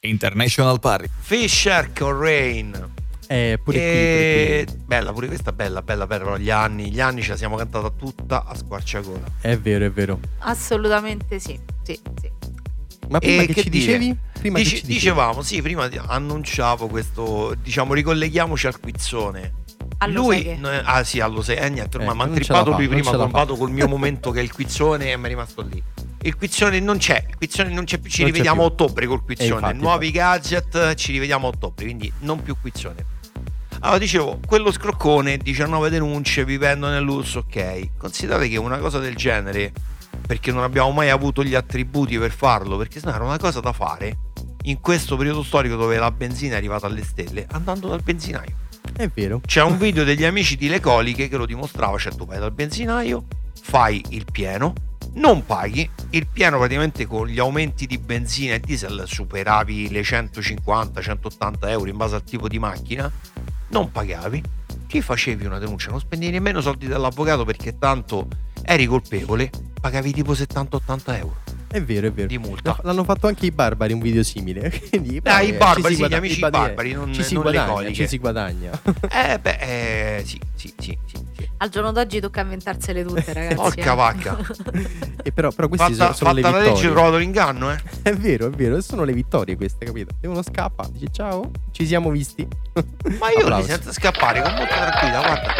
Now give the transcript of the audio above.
International Party. Fisher con Rain. Pure qui. Bella, pure questa bella, però gli anni ce la siamo cantata tutta a squarciagola. È vero. Assolutamente sì. Ma prima che ci dicevi? Dicevamo, sì, prima annunciavo questo, diciamo, ricolleghiamoci al quizzone. Allo niente, ormai mi ha trippato lui prima, combato col mio momento che è il quizzone e mi è rimasto lì. Il quizzone non c'è più, ci rivediamo a ottobre col quizzone, nuovi gadget, ci rivediamo a ottobre, quindi non più quizzone. Allora dicevo, quello scroccone, 19 denunce, vivendo nel lusso, ok. Considerate che una cosa del genere, perché non abbiamo mai avuto gli attributi per farlo, perché sennò era una cosa da fare in questo periodo storico dove la benzina è arrivata alle stelle, andando dal benzinaio. È vero. C'è un video degli amici di Le Coliche che lo dimostrava, cioè tu vai dal benzinaio, fai il pieno, non paghi, il pieno praticamente con gli aumenti di benzina e diesel superavi le 150-180 euro in base al tipo di macchina, non pagavi, ti facevi una denuncia, non spendevi nemmeno soldi dell'avvocato perché tanto eri colpevole, pagavi tipo 70-80 euro. È vero. Di multa. L'hanno fatto anche i barbari, un video simile. Quindi, i barbari, gli amici barbari, non le coliche. Ci si guadagna. Sì. Al giorno d'oggi tocca inventarsele tutte, ragazzi. Porca vacca. E però questi sono le fatta la vittorie. legge, ho trovato l'inganno, eh. È vero, sono le vittorie queste, capito? E uno scappa, dice ciao, ci siamo visti. Ma io lì senza scappare, con molta tranquillità, guarda.